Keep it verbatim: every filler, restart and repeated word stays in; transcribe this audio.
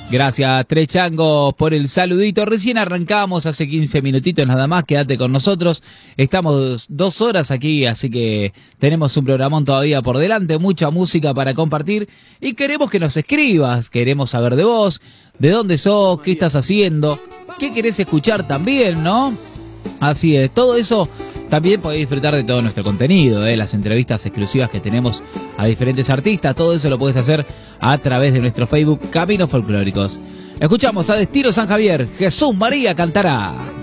Gracias, Tres Changos, por el saludito. Recién arrancamos hace quince minutitos nada más. Quédate con nosotros. Estamos dos horas aquí, así que tenemos un programón todavía por delante. Mucha música para compartir. Y queremos que nos escribas. Queremos saber de vos, de dónde sos, qué estás haciendo, qué querés escuchar también, ¿no? Así es, todo eso. También podés disfrutar de todo nuestro contenido, ¿eh? Las entrevistas exclusivas que tenemos a diferentes artistas. Todo eso lo podés hacer a través de nuestro Facebook Caminos Folclóricos. Escuchamos a Destino San Javier, Jesús María cantará.